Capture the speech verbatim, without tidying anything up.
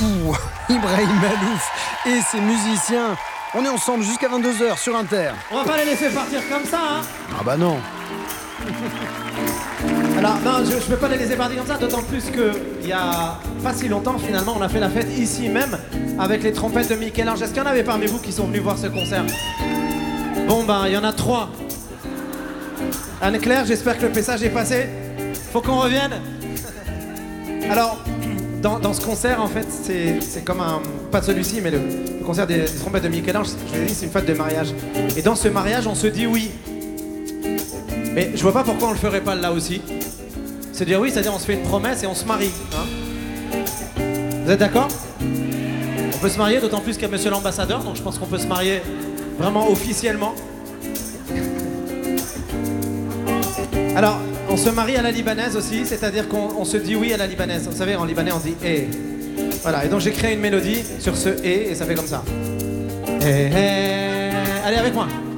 Ouh, Ibrahim Malouf et ses musiciens. On est ensemble jusqu'à vingt-deux heures sur Inter. On va pas les laisser partir comme ça, hein. Ah bah non. Alors non, je, je peux pas les laisser partir comme ça, d'autant plus que il y a pas si longtemps finalement, on a fait la fête ici même avec les trompettes de Michel-Ange. Est-ce qu'il y en avait parmi vous qui sont venus voir ce concert? Bon ben, il y en a trois. Anne-Claire, j'espère que le message est passé. Faut qu'on revienne. Alors, dans, dans ce concert, en fait, c'est comme un... Pas celui-ci, mais le, le concert des, des trompettes de Michel-Ange, je vous ai dit, c'est une fête de mariage. Et dans ce mariage, on se dit oui. Mais je vois pas pourquoi on le ferait pas là aussi. Se dire oui, c'est-à-dire on se fait une promesse et on se marie. Hein. Vous êtes d'accord? On peut se marier, d'autant plus qu'il y a monsieur l'ambassadeur, donc je pense qu'on peut se marier vraiment officiellement. Alors, on se marie à la libanaise aussi, c'est-à-dire qu'on se dit oui à la libanaise. Vous savez, en libanais, on dit « eh ». Voilà, et donc j'ai créé une mélodie sur ce « eh » et ça fait comme ça. Eh, eh. Allez, avec moi.